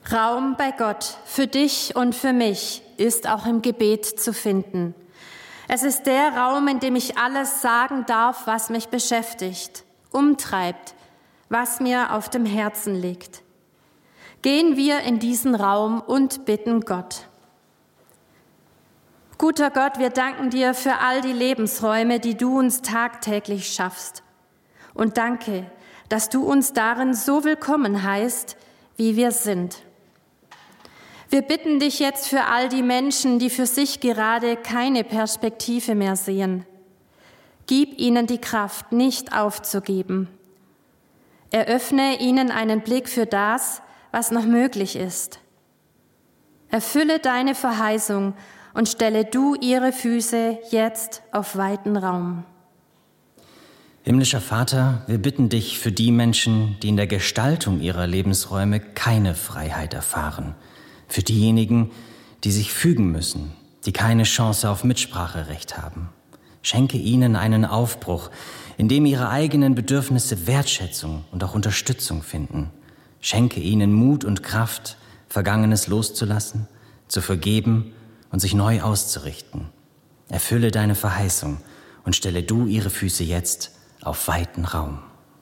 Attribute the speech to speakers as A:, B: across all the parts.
A: Raum bei Gott für dich und für mich ist auch im Gebet zu finden. Es ist der Raum, in dem ich alles sagen darf, was mich beschäftigt, umtreibt, was mir auf dem Herzen liegt. Gehen wir in diesen Raum und bitten Gott. Guter Gott, wir danken dir für all die Lebensräume, die du uns tagtäglich schaffst. Und danke, dass du uns darin so willkommen heißt, wie wir sind. Wir bitten dich jetzt für all die Menschen, die für sich gerade keine Perspektive mehr sehen. Gib ihnen die Kraft, nicht aufzugeben. Eröffne ihnen einen Blick für das, was noch möglich ist. Erfülle deine Verheißung und stelle du ihre Füße jetzt auf weiten Raum.
B: Himmlischer Vater, wir bitten dich für die Menschen, die in der Gestaltung ihrer Lebensräume keine Freiheit erfahren. Für diejenigen, die sich fügen müssen, die keine Chance auf Mitspracherecht haben. Schenke ihnen einen Aufbruch, in dem ihre eigenen Bedürfnisse Wertschätzung und auch Unterstützung finden. Schenke ihnen Mut und Kraft, Vergangenes loszulassen, zu vergeben und sich neu auszurichten. Erfülle deine Verheißung und stelle du ihre Füße jetzt auf weiten Raum.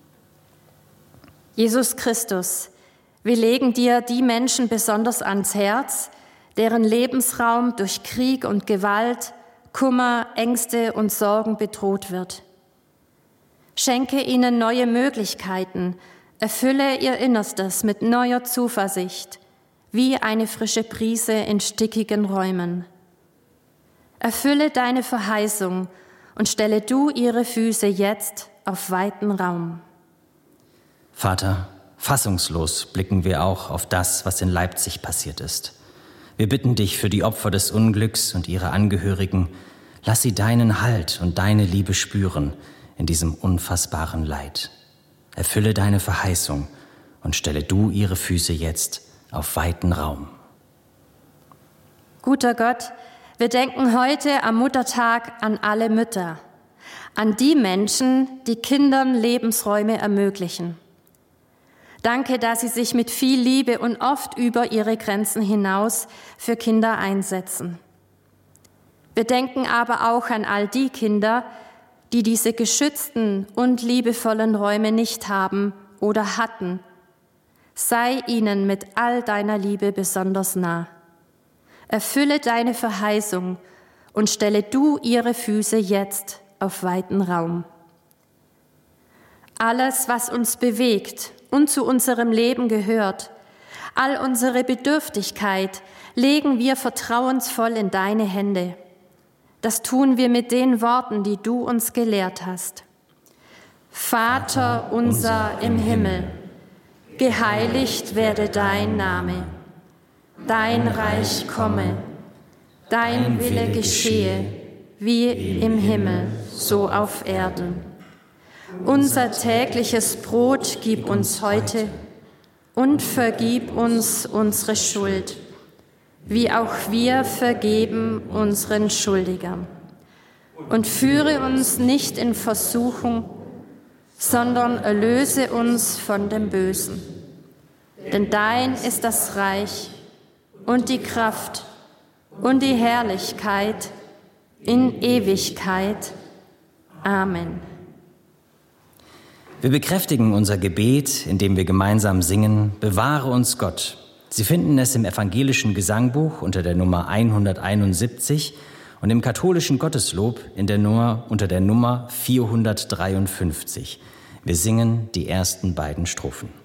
A: Jesus Christus, wir legen dir die Menschen besonders ans Herz, deren Lebensraum durch Krieg und Gewalt, Kummer, Ängste und Sorgen bedroht wird. Schenke ihnen neue Möglichkeiten, erfülle ihr Innerstes mit neuer Zuversicht, wie eine frische Brise in stickigen Räumen. Erfülle deine Verheißung und stelle du ihre Füße jetzt auf weiten Raum.
B: Vater, fassungslos blicken wir auch auf das, was in Leipzig passiert ist. Wir bitten dich für die Opfer des Unglücks und ihre Angehörigen, lass sie deinen Halt und deine Liebe spüren in diesem unfassbaren Leid. Erfülle deine Verheißung und stelle du ihre Füße jetzt auf weiten Raum.
A: Guter Gott, wir denken heute am Muttertag an alle Mütter, an die Menschen, die Kindern Lebensräume ermöglichen. Danke, dass sie sich mit viel Liebe und oft über ihre Grenzen hinaus für Kinder einsetzen. Wir denken aber auch an all die Kinder, die diese geschützten und liebevollen Räume nicht haben oder hatten. Sei ihnen mit all deiner Liebe besonders nah. Erfülle deine Verheißung und stelle du ihre Füße jetzt auf weiten Raum. Alles, was uns bewegt und zu unserem Leben gehört, all unsere Bedürftigkeit legen wir vertrauensvoll in deine Hände. Das tun wir mit den Worten, die du uns gelehrt hast. Vater unser im Himmel, geheiligt werde dein Name. Dein Reich komme, dein Wille geschehe, wie im Himmel, so auf Erden. Unser tägliches Brot gib uns heute und vergib uns unsere Schuld, wie auch wir vergeben unseren Schuldigern. Und führe uns nicht in Versuchung, sondern erlöse uns von dem Bösen. Denn dein ist das Reich und die Kraft und die Herrlichkeit in Ewigkeit. Amen.
B: Wir bekräftigen unser Gebet, indem wir gemeinsam singen, Bewahre uns Gott. Sie finden es im evangelischen Gesangbuch unter der Nummer 171 und im katholischen Gotteslob unter der Nummer 453. Wir singen die ersten beiden Strophen.